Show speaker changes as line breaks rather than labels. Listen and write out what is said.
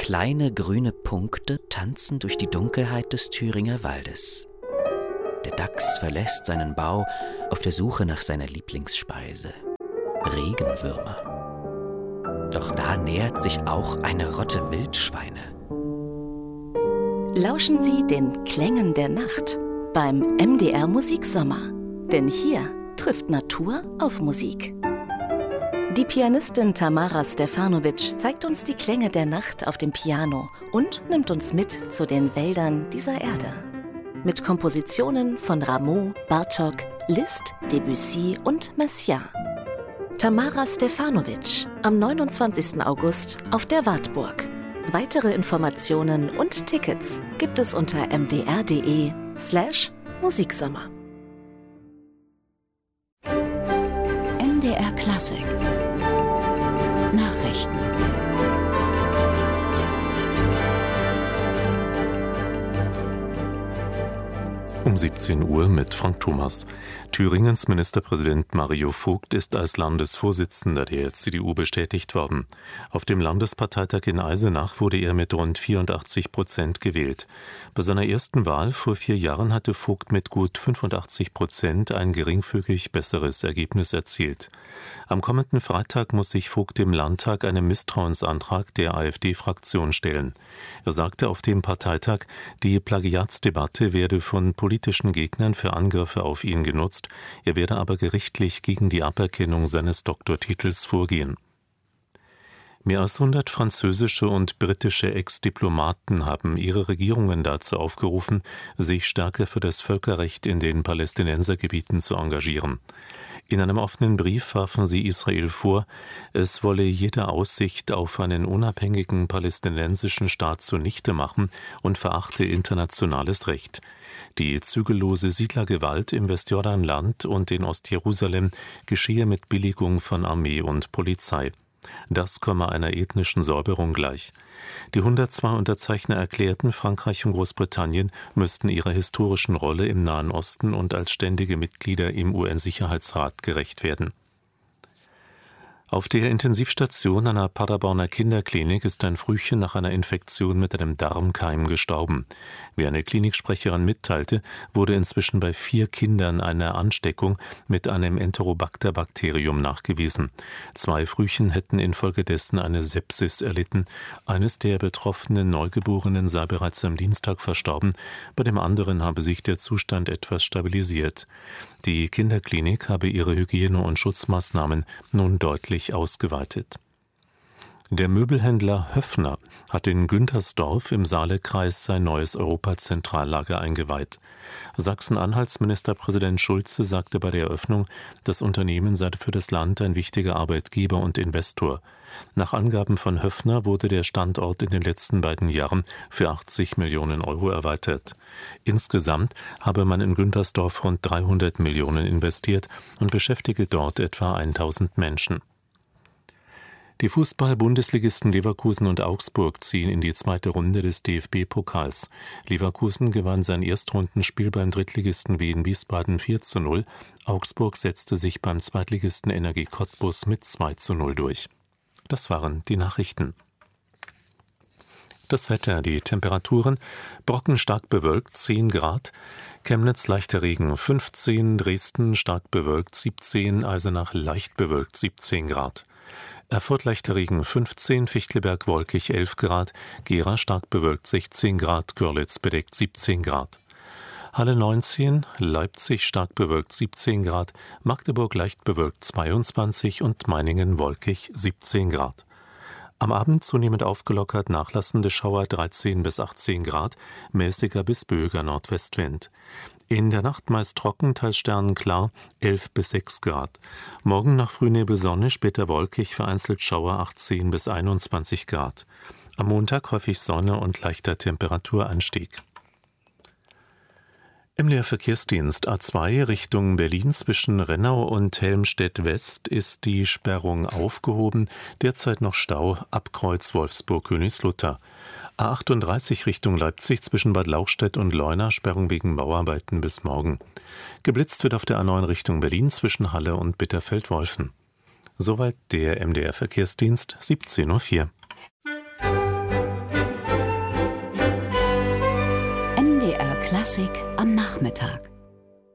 Kleine grüne Punkte tanzen durch die Dunkelheit des Thüringer Waldes. Der Dachs verlässt seinen Bau auf der Suche nach seiner Lieblingsspeise: Regenwürmer. Doch da nähert sich auch eine Rotte Wildschweine.
Lauschen Sie den Klängen der Nacht beim MDR Musiksommer. Denn hier trifft Natur auf Musik. Die Pianistin Tamara Stefanovic zeigt uns die Klänge der Nacht auf dem Piano und nimmt uns mit zu den Wäldern dieser Erde. Mit Kompositionen von Rameau, Bartók, Liszt, Debussy und Messiaen. Tamara Stefanovic am 29. August auf der Wartburg. Weitere Informationen und Tickets gibt es unter mdr.de/Musiksommer.
MDR Klassik Nachrichten.
Um 17 Uhr mit Frank Thomas. Thüringens Ministerpräsident Mario Vogt ist als Landesvorsitzender der CDU bestätigt worden. Auf dem Landesparteitag in Eisenach wurde er mit rund 84% gewählt. Bei seiner ersten Wahl vor 4 Jahren hatte Vogt mit gut 85% ein geringfügig besseres Ergebnis erzielt. Am kommenden Freitag muss sich Vogt im Landtag einem Misstrauensantrag der AfD-Fraktion stellen. Er sagte auf dem Parteitag, die Plagiatsdebatte werde von politischen Gegnern für Angriffe auf ihn genutzt, er werde aber gerichtlich gegen die Aberkennung seines Doktortitels vorgehen. Mehr als 100 französische und britische Ex-Diplomaten haben ihre Regierungen dazu aufgerufen, sich stärker für das Völkerrecht in den Palästinensergebieten zu engagieren. In einem offenen Brief warfen sie Israel vor, es wolle jede Aussicht auf einen unabhängigen palästinensischen Staat zunichte machen und verachte internationales Recht. Die zügellose Siedlergewalt im Westjordanland und in Ostjerusalem geschehe mit Billigung von Armee und Polizei. Das komme einer ethnischen Säuberung gleich. Die 102 Unterzeichner erklärten, Frankreich und Großbritannien müssten ihrer historischen Rolle im Nahen Osten und als ständige Mitglieder im UN-Sicherheitsrat gerecht werden. Auf der Intensivstation einer Paderborner Kinderklinik ist ein Frühchen nach einer Infektion mit einem Darmkeim gestorben. Wie eine Kliniksprecherin mitteilte, wurde inzwischen bei 4 Kindern eine Ansteckung mit einem Enterobacter-Bakterium nachgewiesen. 2 Frühchen hätten infolgedessen eine Sepsis erlitten. Eines der betroffenen Neugeborenen sei bereits am Dienstag verstorben, bei dem anderen habe sich der Zustand etwas stabilisiert. Die Kinderklinik habe ihre Hygiene- und Schutzmaßnahmen nun deutlich ausgeweitet. Der Möbelhändler Höffner hat in Güntersdorf im Saalekreis sein neues Europazentrallager eingeweiht. Sachsen-Anhalts Ministerpräsident Schulze sagte bei der Eröffnung, das Unternehmen sei für das Land ein wichtiger Arbeitgeber und Investor. Nach Angaben von Höffner wurde der Standort in den letzten beiden Jahren für 80 Millionen Euro erweitert. Insgesamt habe man in Güntersdorf rund 300 Millionen investiert und beschäftige dort etwa 1000 Menschen. Die Fußball-Bundesligisten Leverkusen und Augsburg ziehen in die zweite Runde des DFB-Pokals. Leverkusen gewann sein Erstrundenspiel beim Drittligisten Wien Wiesbaden 4:0. Augsburg setzte sich beim Zweitligisten Energie Cottbus mit 2:0 durch. Das waren die Nachrichten. Das Wetter, die Temperaturen: Brocken stark bewölkt 10 Grad, Chemnitz leichter Regen 15, Dresden stark bewölkt 17, Eisenach leicht bewölkt 17 Grad. Erfurt leichter Regen 15, Fichtelberg wolkig 11 Grad, Gera stark bewölkt 16 Grad, Görlitz bedeckt 17 Grad. Halle 19, Leipzig stark bewölkt 17 Grad, Magdeburg leicht bewölkt 22 und Meiningen wolkig 17 Grad. Am Abend zunehmend aufgelockert, nachlassende Schauer 13 bis 18 Grad, mäßiger bis böiger Nordwestwind. In der Nacht meist trocken, teils sternenklar, 11 bis 6 Grad. Morgen nach Frühnebel Sonne, später wolkig, vereinzelt Schauer 18 bis 21 Grad. Am Montag häufig Sonne und leichter Temperaturanstieg. MDR Verkehrsdienst A2 Richtung Berlin zwischen Rennau und Helmstedt-West ist die Sperrung aufgehoben, derzeit noch Stau ab Kreuz Wolfsburg-Königslutter. A38 Richtung Leipzig zwischen Bad Lauchstädt und Leuna, Sperrung wegen Bauarbeiten bis morgen. Geblitzt wird auf der A9 Richtung Berlin zwischen Halle und Bitterfeld-Wolfen. Soweit der MDR Verkehrsdienst, 17:04 Uhr.
Klassik am Nachmittag.